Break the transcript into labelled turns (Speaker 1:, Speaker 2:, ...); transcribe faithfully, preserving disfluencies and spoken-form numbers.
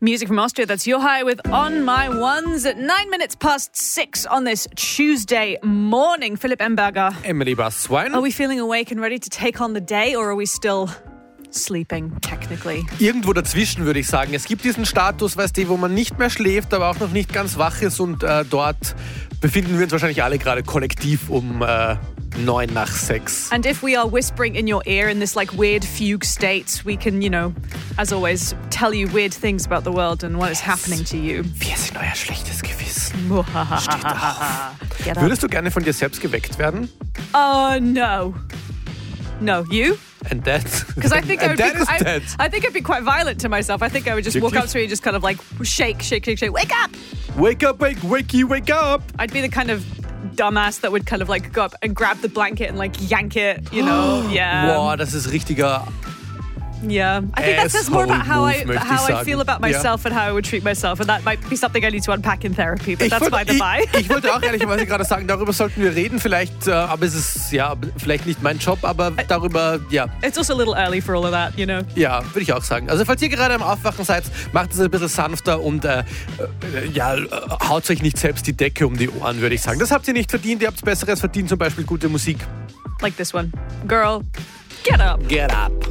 Speaker 1: Music from Austria, that's Yohai with On My Ones at nine minutes past six on this Tuesday morning. Philipp Emberger.
Speaker 2: Emily Basswein.
Speaker 1: Are we feeling awake and ready to take on the day, or are we still sleeping, technically?
Speaker 2: Irgendwo dazwischen, würde ich sagen. Es gibt diesen Status, weißt du, wo man nicht mehr schläft, aber auch noch nicht ganz wach ist, und äh, dort befinden wir uns wahrscheinlich alle gerade kollektiv um äh, neun nach sechs.
Speaker 1: And if we are whispering in your ear in this like weird fugue state, we can, you know, as always, tell you weird things about the world and what is happening to you.
Speaker 2: Wir sind euer schlechtes Gewissen.
Speaker 1: Steht auf.
Speaker 2: Würdest du gerne von dir selbst geweckt werden?
Speaker 1: Oh, no. No, you?
Speaker 2: And that,
Speaker 1: Because I think I would
Speaker 2: and that
Speaker 1: be,
Speaker 2: is
Speaker 1: I,
Speaker 2: dead.
Speaker 1: I think I'd be quite violent to myself. I think I would just walk up to me and just kind of like shake, shake, shake, shake. Wake up!
Speaker 2: Wake up, wake, wakey, wake up!
Speaker 1: I'd be the kind of dumbass that would kind of like go up and grab the blanket and like yank it, you know? Yeah.
Speaker 2: Boah, das ist richtiger...
Speaker 1: Yeah. I think that says more about how I
Speaker 2: Asshole-Move,
Speaker 1: how
Speaker 2: möchte ich
Speaker 1: I feel about
Speaker 2: sagen.
Speaker 1: myself and how I would treat myself, and that might be something I need to unpack in therapy, but
Speaker 2: Ich
Speaker 1: that's
Speaker 2: wollte,
Speaker 1: by the by.
Speaker 2: ich, ich wollte auch ehrlicherweise gerade sagen, darüber sollten wir reden, vielleicht, äh, aber es ist ja vielleicht nicht mein Job, aber darüber, ja,
Speaker 1: It's also a little early for all of that, you know?
Speaker 2: ja, würde ich auch sagen. Also falls ihr gerade am Aufwachen seid, macht es ein bisschen sanfter und äh, äh, ja, äh, haut euch nicht selbst die Decke um die Ohren, würde ich sagen. Das habt ihr nicht verdient, ihr habt Besseres verdient, zum Beispiel gute Musik.
Speaker 1: Like this one. Girl, get up.
Speaker 2: Get up.